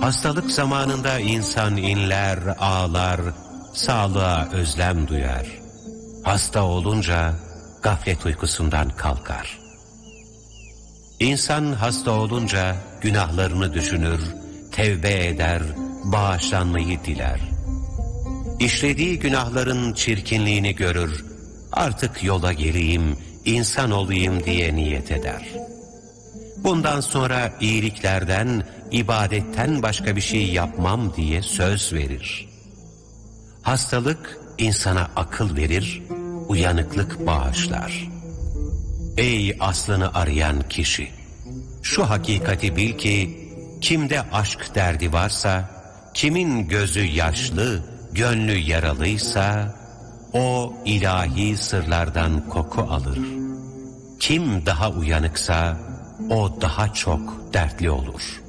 Hastalık zamanında insan inler, ağlar, sağlığa özlem duyar. Hasta olunca gaflet uykusundan kalkar. İnsan hasta olunca günahlarını düşünür, tevbe eder, bağışlanmayı diler. İşlediği günahların çirkinliğini görür, artık yola gireyim, insan olayım diye niyet eder. Bundan sonra iyiliklerden, ibadetten başka bir şey yapmam diye söz verir. Hastalık insana akıl verir, uyanıklık bağışlar. Ey aslını arayan kişi! Şu hakikati bil ki, kimde aşk derdi varsa, kimin gözü yaşlı, gönlü yaralıysa, o ilahi sırlardan koku alır. Kim daha uyanıksa, o daha çok dertli olur.